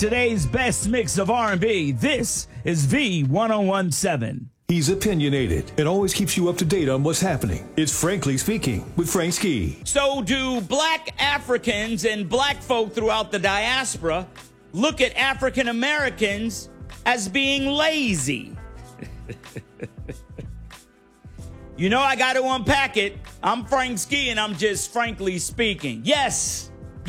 Today's best mix of R&B. This is V1017. He's opinionated and always keeps you up to date on what's happening. It's Frankly Speaking with Frank Ski. So do black Africans and black folk throughout the diaspora look at African Americans as being lazy? You know, I got to unpack it. I'm Frank Ski and I'm just frankly speaking. Yes.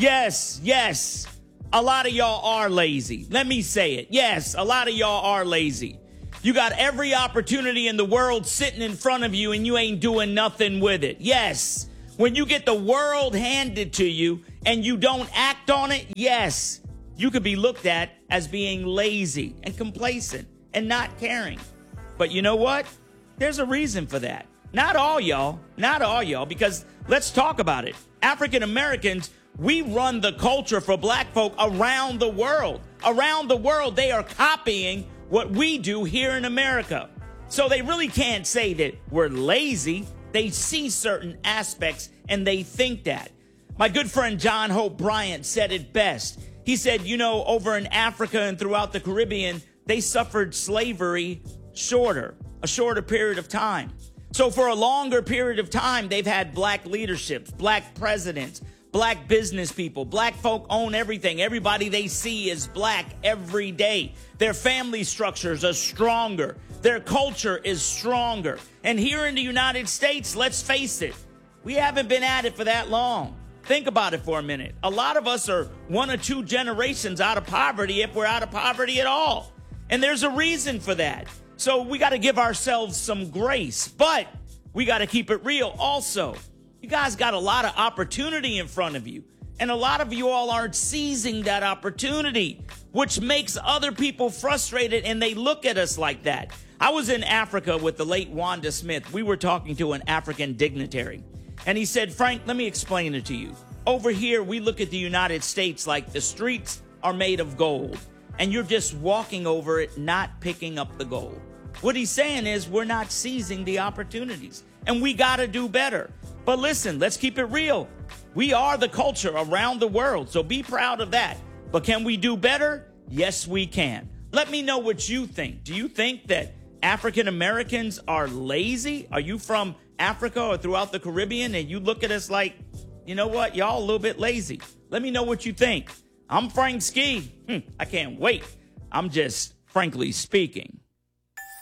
A lot of y'all are lazy. Let me say it. Yes, a lot of y'all are lazy. You got every opportunity in the world sitting in front of you and you ain't doing nothing with it. Yes, when you get the world handed to you and you don't act on it, yes, you could be looked at as being lazy and complacent and not caring. But you know what? There's a reason for that. Not all y'all, because let's talk about it. African Americans, we run the culture for black folk around the world. Around the world, they are copying what we do here in America. So they really can't say that we're lazy. They see certain aspects and they think that. My good friend John Hope Bryant said it best. He said, you know, over in Africa and throughout the Caribbean, they suffered slavery a shorter period of time. So for a longer period of time, they've had black leaderships, black presidents, black business people. Black folk own everything. Everybody they see is black every day. Their family structures are stronger. Their culture is stronger. And here in the United States, let's face it, we haven't been at it for that long. Think about it for a minute. A lot of us are 1 or 2 generations out of poverty, if we're out of poverty at all. And there's a reason for that. So we got to give ourselves some grace, but we got to keep it real also. You guys got a lot of opportunity in front of you, and a lot of you all aren't seizing that opportunity, which makes other people frustrated, and they look at us like that. I was in Africa with the late Wanda Smith. We were talking to an African dignitary, and he said, Frank, let me explain it to you. Over here, we look at the United States like the streets are made of gold, and you're just walking over it, not picking up the gold. What he's saying is we're not seizing the opportunities, and we got to do better. But listen, let's keep it real. We are the culture around the world, so be proud of that. But can we do better? Yes, we can. Let me know what you think. Do you think that African Americans are lazy? Are you from Africa or throughout the Caribbean and you look at us like, you know what, y'all a little bit lazy? Let me know what you think. I'm Frank Ski. I can't wait. I'm just frankly speaking.